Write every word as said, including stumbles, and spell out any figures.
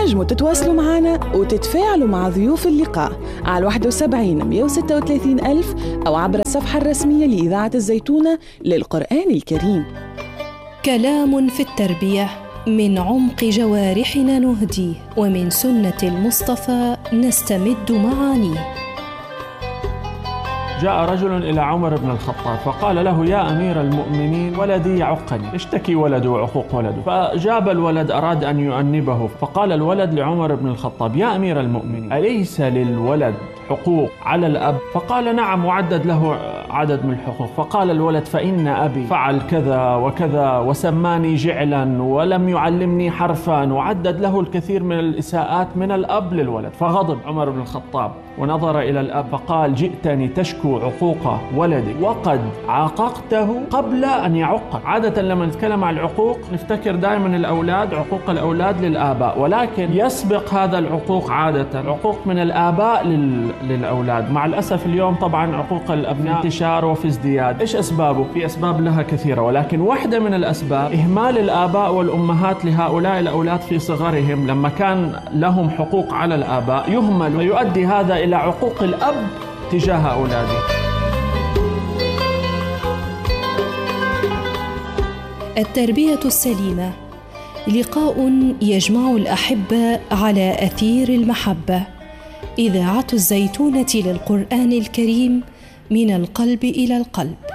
تنجموا تتواصلوا معنا وتتفاعلوا مع ضيوف اللقاء على واحد وسبعين مئة وستة وثلاثين ألف أو عبر الصفحة الرسمية لإذاعة الزيتونة للقرآن الكريم. كلام في التربية، من عمق جوارحنا نهديه، ومن سنة المصطفى نستمد معانيه. جاء رجل إلى عمر بن الخطاب فقال له: يا أمير المؤمنين، ولدي يعقني، اشتكي ولده وعقوق ولده. فجاب الولد أراد أن يؤنبه، فقال الولد لعمر بن الخطاب: يا أمير المؤمنين، أليس للولد حقوق على الأب؟ فقال: نعم، وعدد له عدد من الحقوق. فقال الولد: فإن أبي فعل كذا وكذا وسماني جعلا ولم يعلمني حرفا، وعدد له الكثير من الإساءات من الأب للولد. فغضب عمر بن الخطاب ونظر إلى الأب فقال: جئتني تشكو عقوق ولدك وقد عاققته قبل أن يعقك. عادة لما نتكلم عن العقوق نفتكر دائما الأولاد، عقوق الأولاد للآباء، ولكن يسبق هذا العقوق عادة عقوق من الآباء لل... للأولاد. مع الأسف اليوم طبعا عقوق الأبناء انتشار وفي ازدياد. إيش أسبابه؟ في أسباب لها كثيرة، ولكن واحدة من الأسباب إهمال الآباء والأمهات لهؤلاء الأولاد في صغرهم. لما كان لهم حقوق على الآباء يهمل، ويؤدي هذا إلى عقوق الأب تجاه أولاده. التربية السليمة، لقاء يجمع الأحبة على أثير المحبة. إذاعة الزيتونة للقرآن الكريم، من القلب إلى القلب.